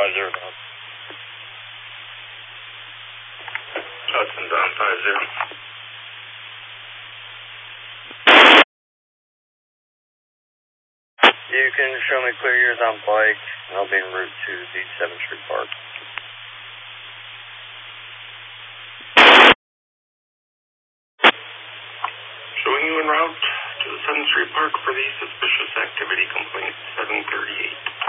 5-0. Hudson down 5-0. You can show me clear years on bike, and I'll be en route to the 7th Street Park. Showing you en route to the 7th Street Park for the suspicious activity complaint, 738.